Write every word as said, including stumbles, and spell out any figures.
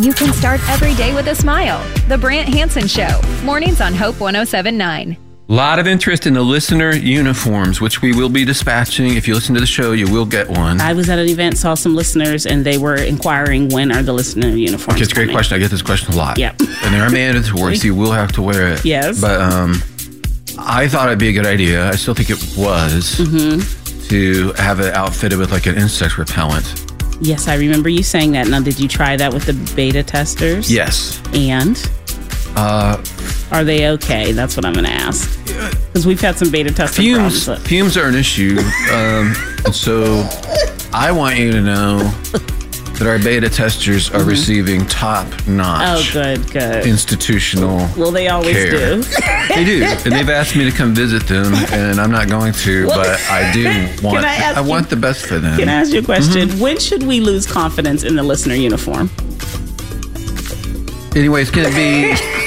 You can start every day with a smile. The Brant Hansen Show. Mornings on Hope one oh seven point nine. A lot of interest in the listener uniforms, which we will be dispatching. If you listen to the show, you will get one. I was at an event, saw some listeners, and they were inquiring, when are the listener uniforms Okay, it's a great coming? question. I get this question a lot. Yep. And they're mandatory, so you will have to wear it. Yes. But um, I thought it'd be a good idea. I still think it was Mm-hmm. to have it outfitted with like an insect repellent. Yes, I remember you saying that. Now, did you try that with the beta testers? Yes. And? Uh, Are they okay? That's what I'm going to ask. Because we've had some beta tester fumes, problems. fumes are an issue. Um, and so I want you to know that our beta testers are Mm-hmm. receiving top-notch Oh, good, good. institutional Well, they always care. do. They do. And they've asked me to come visit them, and I'm not going to, but I do want I ask I you- want the best for them. Can I ask you a question? Mm-hmm. When should we lose confidence in the listener uniform? Anyway, it's going to be